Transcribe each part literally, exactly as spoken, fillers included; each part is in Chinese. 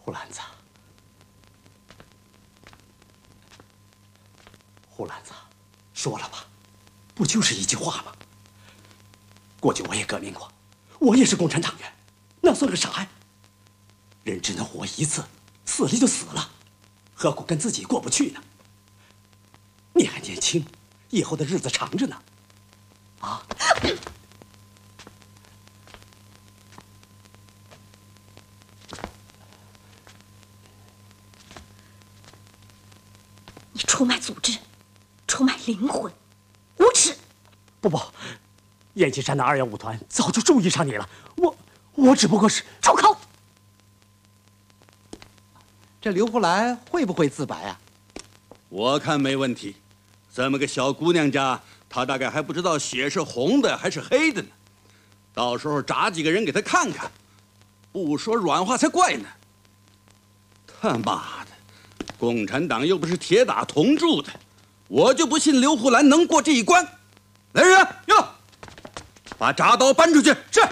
胡兰子，胡兰子，说了吧，不就是一句话吗？过去我也革命过，我也是共产党员，那算个啥呀？人只能活一次，死了就死了，何苦跟自己过不去呢？你还年轻，以后的日子长着呢，啊！ 你出卖组织，出卖灵魂，无耻！ 不不，阎锡山的二幺五团早就注意上你了，我我只不过是…… 住口！ 这刘胡兰会不会自白啊？ 我看没问题。这么个小姑娘家，她大概还不知道血是红的还是黑的呢。到时候炸几个人给她看看，不说软话才怪呢。他妈的，共产党又不是铁打铜铸的，我就不信刘胡兰能过这一关。来人哟，把铡刀搬出去！是。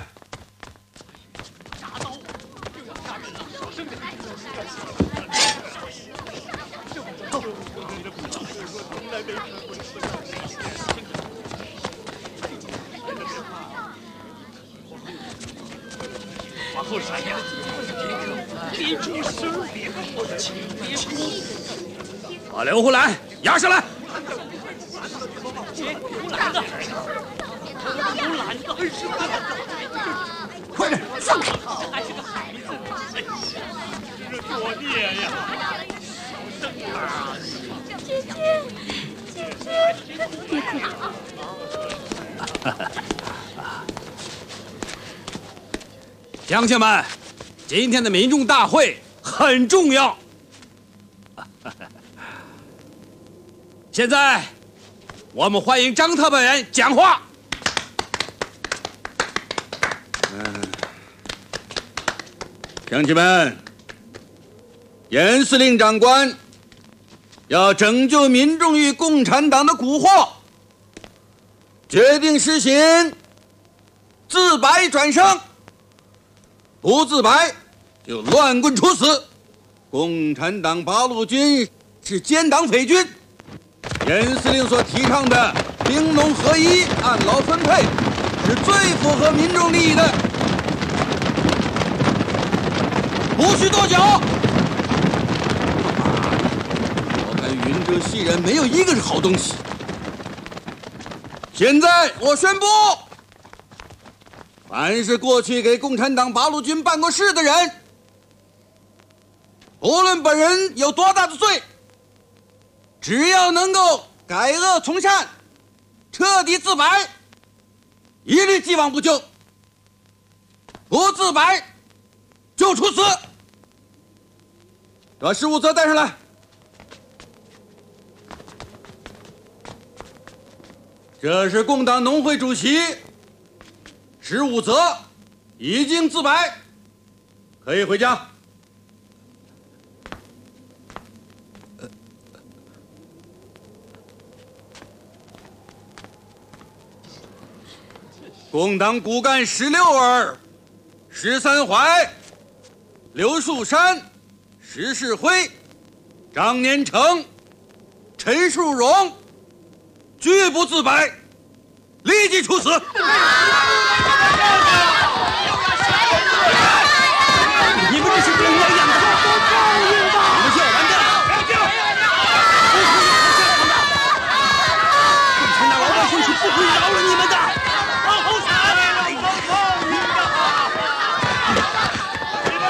往后闪呀！别出声，别哭，别哭！ 把刘胡兰押上来！ 胡兰子，胡兰子， 快点， 放开！ 还是个孩子，哎呀，这作孽呀！小声啊！ 姐姐，姐姐，别哭！ 乡亲们，今天的民众大会很重要。现在，我们欢迎张特派员讲话。嗯，乡亲们，严司令长官要拯救民众于共产党的蛊惑，决定实行自白转生。不自白就乱棍处死。共产党八路军是奸党匪军，严司令所提倡的兵农合一、按劳分配是最符合民众利益的。不许跺脚！我看云州西人没有一个是好东西。现在我宣布，凡是过去给共产党八路军办过事的人，无论本人有多大的罪，只要能够改恶从善，彻底自白，一律既往不咎；不自白就处死。把十五则带上来。这是共党农会主席十五则已经自白，可以回家。共党骨干十六儿：石三槐、刘树山、石世辉、张年成、陈树荣，拒不自白，立即处死。